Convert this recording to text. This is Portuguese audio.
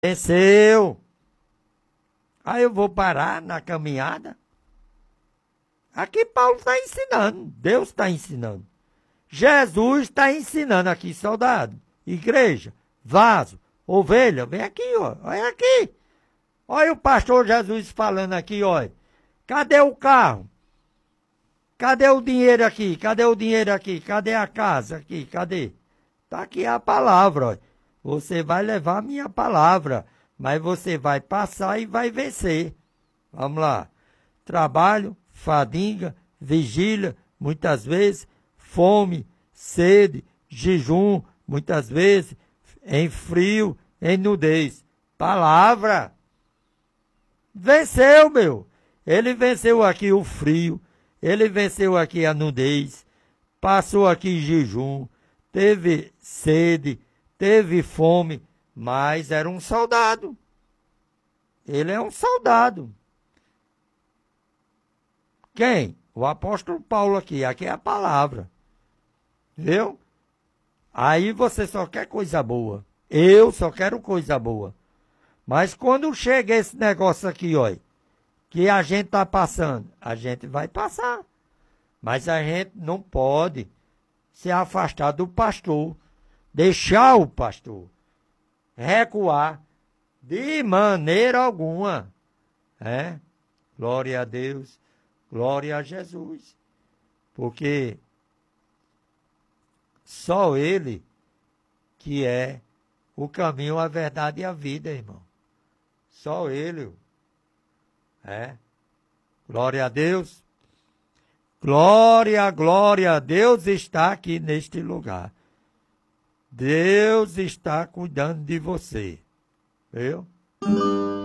Venceu. Aí eu vou parar na caminhada. Aqui Paulo está ensinando. Deus está ensinando. Jesus está ensinando aqui, soldado, igreja, vaso, ovelha. Vem aqui, ó. Olha aqui. Olha o pastor Jesus falando aqui, olha. Cadê o carro? Cadê o dinheiro aqui? Cadê o dinheiro aqui? Cadê a casa aqui? Cadê? Está aqui a palavra, olha. Você vai levar a minha palavra, mas você vai passar e vai vencer. Vamos lá. Trabalho, fadiga, vigília, muitas vezes, fome, sede, jejum, muitas vezes, em frio, em nudez. Palavra. Venceu, meu. Ele venceu aqui o frio, ele venceu aqui a nudez, passou aqui jejum, teve sede, teve fome, mas era um soldado. Ele é um soldado. Quem? O apóstolo Paulo aqui. Aqui é a palavra. Viu? Aí você só quer coisa boa. Eu só quero coisa boa. Mas quando chega esse negócio aqui, ó, que a gente está passando, a gente vai passar. Mas a gente não pode se afastar do pastor, deixar o pastor recuar de maneira alguma. Glória a Deus, glória a Jesus. Porque só Ele que é o caminho, a verdade e a vida, irmão. Só Ele. Glória a Deus. Glória, glória. Deus está aqui neste lugar. Deus está cuidando de você. Viu?